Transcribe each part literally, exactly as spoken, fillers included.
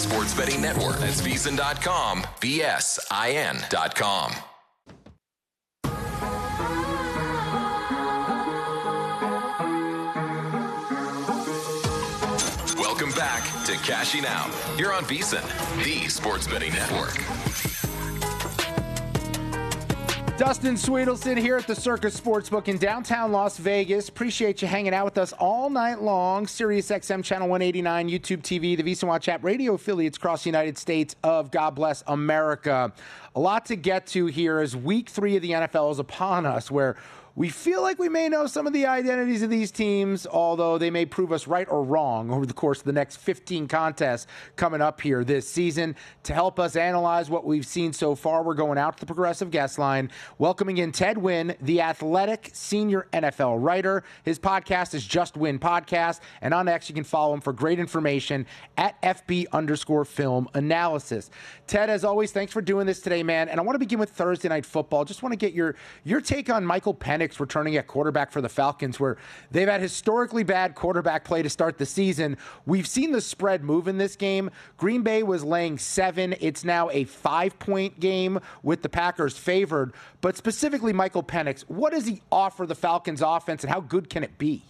Sports Betting Network. That's V S I N dot com, V S I N dot com. Welcome back to Cashing Out. You're on V S I N, the Sports Betting Network. Dustin Sweetelson here at the Circus Sportsbook in downtown Las Vegas. Appreciate you hanging out with us all night long. Sirius X M Channel one eighty-nine, YouTube T V, the V S I N Watch app, radio affiliates across the United States of God Bless America. A lot to get to here as week three of the N F L is upon us, where we feel like we may know some of the identities of these teams, although they may prove us right or wrong over the course of the next fifteen contests coming up here this season. To help us analyze what we've seen so far, we're going out to the Progressive Guest Line, welcoming in Ted Nguyen, the Athletic senior N F L writer. His podcast is Just Win Podcast, and on X you can follow him for great information at F B underscore film analysis. Ted, as always, thanks for doing this today, man. And I want to begin with Thursday Night Football. Just want to get your, your take on Michael Penix returning at quarterback for the Falcons, where they've had historically bad quarterback play to start the season. We've seen the spread move in this game. Green Bay was laying seven. It's now a five-point game with the Packers favored. But specifically Michael Penix, what does he offer the Falcons offense, and how good can it be?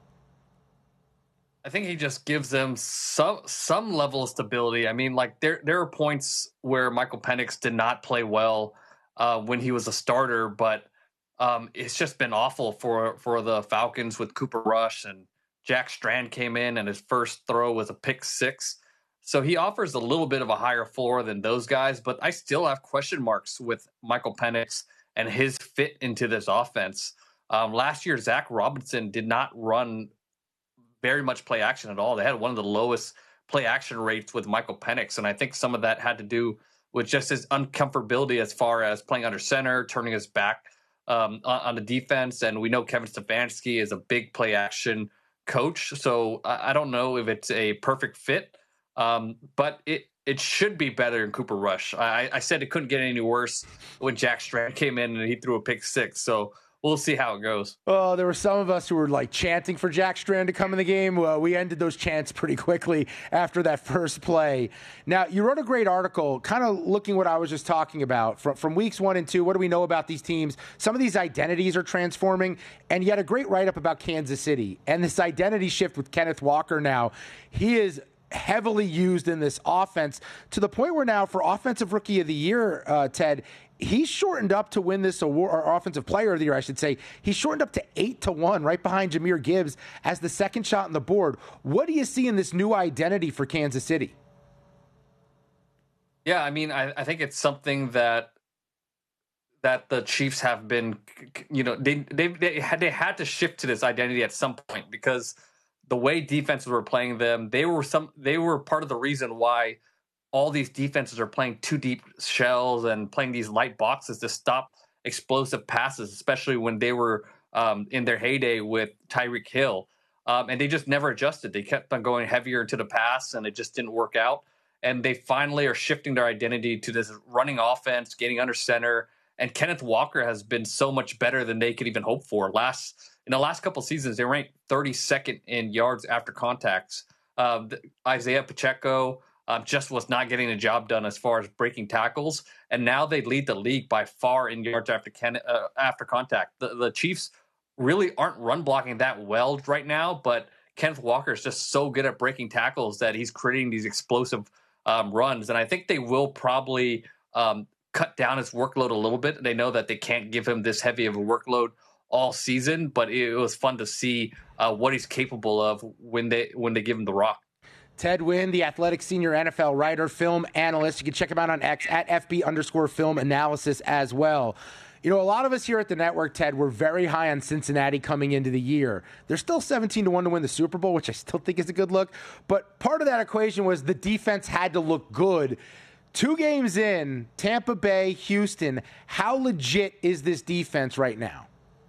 I think he just gives them some some level of stability. I mean, like there there are points where Michael Penix did not play well uh, when he was a starter, but Um, it's just been awful for, for the Falcons with Cooper Rush, and Jack Strand came in and his first throw was a pick six. So he offers a little bit of a higher floor than those guys, but I still have question marks with Michael Penix and his fit into this offense. Um, last year, Zach Robinson did not run very much play action at all. They had one of the lowest play action rates with Michael Penix, and I think some of that had to do with just his uncomfortability as far as playing under center, turning his back Um, on, on the defense, and we know Kevin Stefanski is a big play action coach, so I, I don't know if it's a perfect fit, um, but it it should be better than Cooper Rush. I, I said it couldn't get any worse when Jack Strand came in and he threw a pick six, so we'll see how it goes. Oh, there were some of us who were like chanting for Jack Strand to come in the game. Well, we ended those chants pretty quickly after that first play. Now, you wrote a great article kind of looking what I was just talking about from, from weeks one and two. What do we know about these teams? Some of these identities are transforming, and you had a great write-up about Kansas City and this identity shift with Kenneth Walker now. He is heavily used in this offense to the point where now for Offensive Rookie of the Year, uh, Ted, he's shortened up to win this award, or Offensive Player of the Year, I should say. He's shortened up to eight to one, right behind Jahmyr Gibbs as the second shot on the board. What do you see in this new identity for Kansas City? Yeah, I mean, I, I think it's something that that the Chiefs have been, you know, they they they had they had to shift to this identity at some point, because the way defenses were playing them, they were some they were part of the reason why all these defenses are playing two deep shells and playing these light boxes to stop explosive passes, especially when they were um, in their heyday with Tyreek Hill. Um, and they just never adjusted. They kept on going heavier into the pass, and it just didn't work out. And they finally are shifting their identity to this running offense, getting under center. And Kenneth Walker has been so much better than they could even hope for. Last in the last couple of seasons, they ranked thirty-second in yards after contacts. Uh, Isaiah Pacheco uh, just was not getting the job done as far as breaking tackles, and now they lead the league by far in yards after Ken, uh, after contact. The, the Chiefs really aren't run blocking that well right now, but Kenneth Walker is just so good at breaking tackles that he's creating these explosive um, runs, and I think they will probably um, cut down his workload a little bit. They know that they can't give him this heavy of a workload all season, but it was fun to see uh, what he's capable of when they when they give him the rock. Ted Nguyen, the Athletic senior N F L writer, film analyst. You can check him out on X at F B underscore film analysis as well. You know, a lot of us here at the network, Ted, were very high on Cincinnati coming into the year. They're still seventeen to one to win the Super Bowl, which I still think is a good look. But part of that equation was the defense had to look good. Two games in, Tampa Bay, Houston, how legit is this defense right now?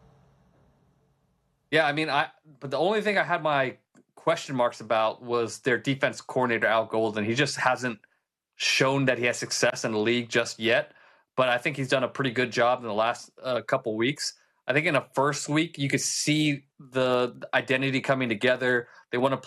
Yeah, I mean, I. But the only thing I had my question marks about was their defense coordinator, Al Golden. He just hasn't shown that he has success in the league just yet. But I think he's done a pretty good job in the last uh, couple weeks. I think in the first week, you could see the identity coming together. They want to